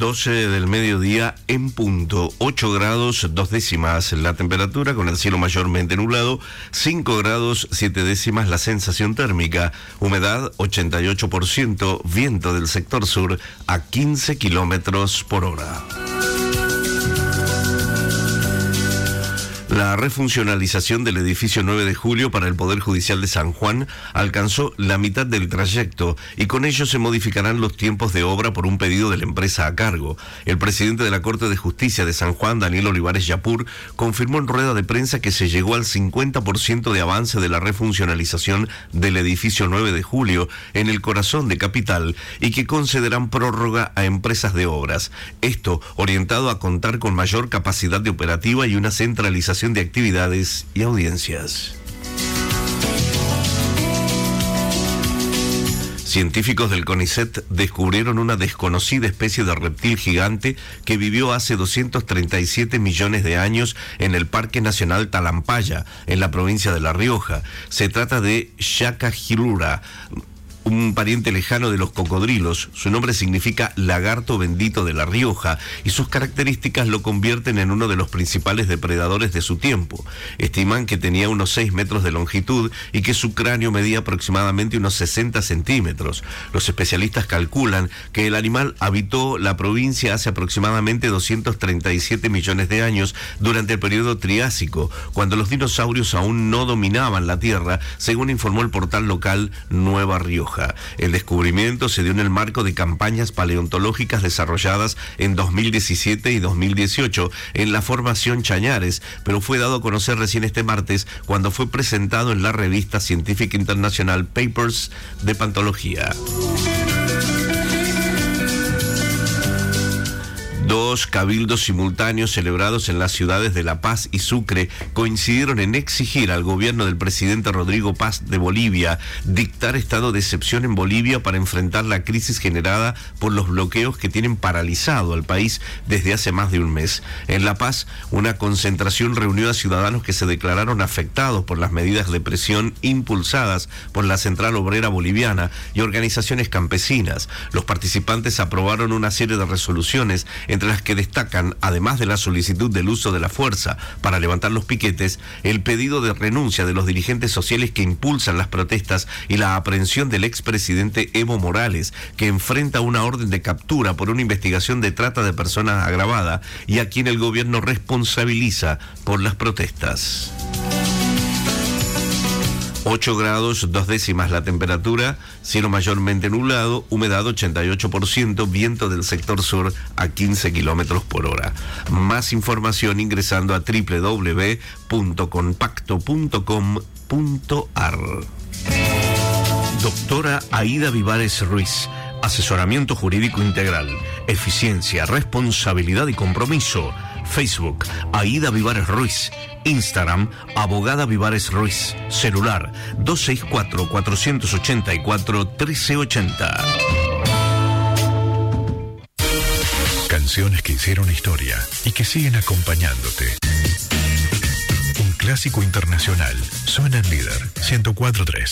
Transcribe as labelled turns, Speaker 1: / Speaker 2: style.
Speaker 1: 12 del mediodía en punto, 8 grados 2 décimas la temperatura, con el cielo mayormente nublado, 5 grados 7 décimas la sensación térmica, humedad 88%, viento del sector sur a 15 kilómetros por hora. La refuncionalización del edificio 9 de julio para el Poder Judicial de San Juan alcanzó la mitad del trayecto y con ello se modificarán los tiempos de obra por un pedido de la empresa a cargo. El presidente de la Corte de Justicia de San Juan, Daniel Olivares Yapur, confirmó en rueda de prensa que se llegó al 50% de avance de la refuncionalización del edificio 9 de julio en el corazón de Capital y que concederán prórroga a empresas de obras. Esto orientado a contar con mayor capacidad de operativa y una centralización de actividades y audiencias. Científicos del CONICET descubrieron una desconocida especie de reptil gigante que vivió hace 237 millones de años en el Parque Nacional Talampaya, en la provincia de La Rioja. Se trata de Shakahilura, un pariente lejano de los cocodrilos. Su nombre significa lagarto bendito de La Rioja y sus características lo convierten en uno de los principales depredadores de su tiempo. Estiman que tenía unos 6 metros de longitud y que su cráneo medía aproximadamente unos 60 centímetros. Los especialistas calculan que el animal habitó la provincia hace aproximadamente 237 millones de años durante el periodo Triásico, cuando los dinosaurios aún no dominaban la Tierra, según informó el portal local Nueva Rioja. El descubrimiento se dio en el marco de campañas paleontológicas desarrolladas en 2017 y 2018 en la formación Chañares, pero fue dado a conocer recién este martes cuando fue presentado en la revista científica internacional Papers de Paleontología. 2 cabildos simultáneos celebrados en las ciudades de La Paz y Sucre coincidieron en exigir al gobierno del presidente Rodrigo Paz de Bolivia dictar estado de excepción en Bolivia para enfrentar la crisis generada por los bloqueos que tienen paralizado al país desde hace más de un mes. En La Paz, una concentración reunió a ciudadanos que se declararon afectados por las medidas de presión impulsadas por la Central Obrera Boliviana y organizaciones campesinas. Los participantes aprobaron una serie de resoluciones entre las que destacan, además de la solicitud del uso de la fuerza para levantar los piquetes, el pedido de renuncia de los dirigentes sociales que impulsan las protestas y la aprehensión del expresidente Evo Morales, que enfrenta una orden de captura por una investigación de trata de personas agravada y a quien el gobierno responsabiliza por las protestas. 8 grados 2 décimas la temperatura, cielo mayormente nublado, humedad 88%, viento del sector sur a 15 kilómetros por hora. Más información ingresando a www.compacto.com.ar. Doctora Aida Vivares Ruiz, asesoramiento jurídico integral, eficiencia, responsabilidad y compromiso. Facebook, Aida Vivares Ruiz. Instagram, Abogada Vivares Ruiz. Celular, 264-484-1380.
Speaker 2: Canciones que hicieron historia y que siguen acompañándote. Un clásico internacional. Suena en Líder 104.3.